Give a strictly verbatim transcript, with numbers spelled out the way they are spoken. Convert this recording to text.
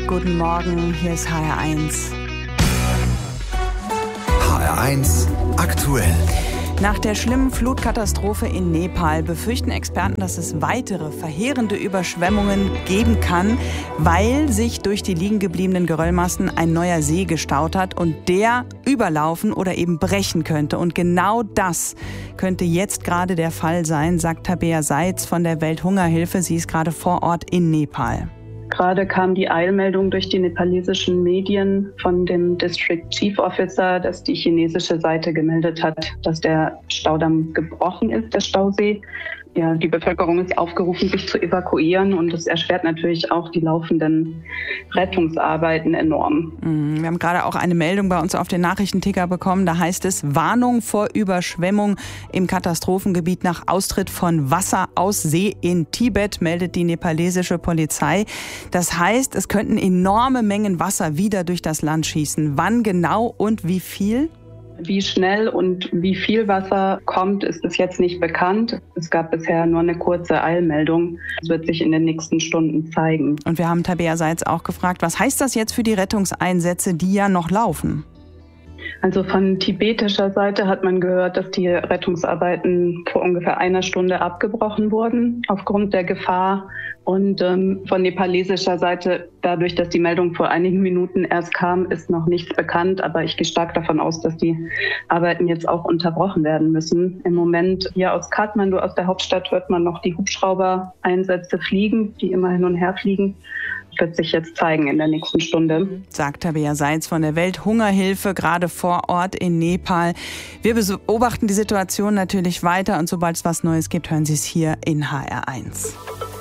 Guten Morgen, hier ist H R eins. H R eins aktuell. Nach der schlimmen Flutkatastrophe in Nepal befürchten Experten, dass es weitere verheerende Überschwemmungen geben kann, weil sich durch die liegen gebliebenen Geröllmassen ein neuer See gestaut hat und der überlaufen oder eben brechen könnte. Und genau das könnte jetzt gerade der Fall sein, sagt Tabea Seitz von der Welthungerhilfe. Sie ist gerade vor Ort in Nepal. Gerade kam die Eilmeldung durch die nepalesischen Medien von dem District Chief Officer, dass die chinesische Seite gemeldet hat, dass der Staudamm gebrochen ist, der Stausee. Ja, die Bevölkerung ist aufgerufen, sich zu evakuieren und das erschwert natürlich auch die laufenden Rettungsarbeiten enorm. Wir haben gerade auch eine Meldung bei uns auf den Nachrichtenticker bekommen. Da heißt es, Warnung vor Überschwemmung im Katastrophengebiet nach Austritt von Wasser aus See in Tibet, meldet die nepalesische Polizei. Das heißt, es könnten enorme Mengen Wasser wieder durch das Land schießen. Wann genau und wie viel? Wie schnell und wie viel Wasser kommt, ist bis jetzt nicht bekannt. Es gab bisher nur eine kurze Eilmeldung. Das wird sich in den nächsten Stunden zeigen. Und wir haben Tabea Seitz auch gefragt, was heißt das jetzt für die Rettungseinsätze, die ja noch laufen? Also von tibetischer Seite hat man gehört, dass die Rettungsarbeiten vor ungefähr einer Stunde abgebrochen wurden aufgrund der Gefahr. Und ähm, von nepalesischer Seite, dadurch, dass die Meldung vor einigen Minuten erst kam, ist noch nichts bekannt. Aber ich gehe stark davon aus, dass die Arbeiten jetzt auch unterbrochen werden müssen. Im Moment hier aus Kathmandu, aus der Hauptstadt, hört man noch die Hubschrauber-Einsätze fliegen, die immer hin und her fliegen. Das wird sich jetzt zeigen in der nächsten Stunde. Sagt Tabea Seitz von der Welthungerhilfe, gerade vor Ort in Nepal. Wir beobachten die Situation natürlich weiter und sobald es was Neues gibt, hören Sie es hier in H R eins.